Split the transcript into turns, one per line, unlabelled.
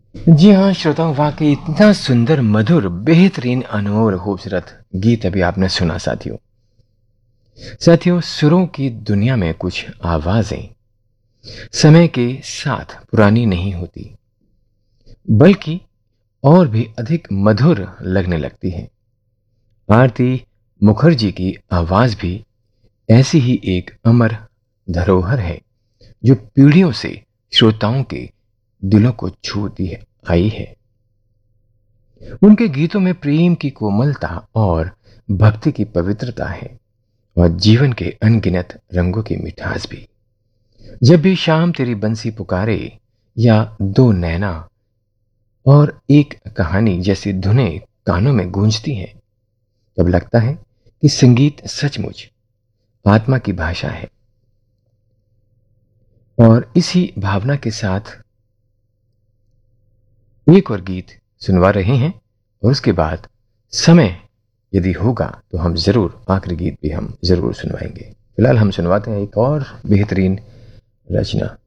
जी हाँ श्रोताओं, वाकई इतना सुंदर, मधुर, बेहतरीन, अनमोल, खूबसूरत गीत अभी आपने सुना साथियों। साथियों, सुरों की दुनिया में कुछ आवाजें समय के साथ पुरानी नहीं होती, बल्कि और भी अधिक मधुर लगने लगती हैं। आरती मुखर्जी की आवाज भी ऐसी ही एक अमर धरोहर है, जो पीढ़ियों से श्रोताओं के दिलों को छूती है आई है। उनके गीतों में प्रेम की कोमलता और भक्ति की पवित्रता है, और जीवन के अनगिनत रंगों की मिठास भी। जब भी शाम तेरी बंसी पुकारे, या दो नैना, और एक कहानी जैसी धुनें कानों में गूंजती हैं, तब लगता है कि संगीत सचमुच आत्मा की भाषा है। और इसी भावना के साथ एक और गीत सुनवा रहे हैं, और उसके बाद समय यदि होगा तो हम जरूर आखिरी गीत भी हम जरूर सुनवाएंगे। फिलहाल हम सुनवाते हैं एक और बेहतरीन रचना।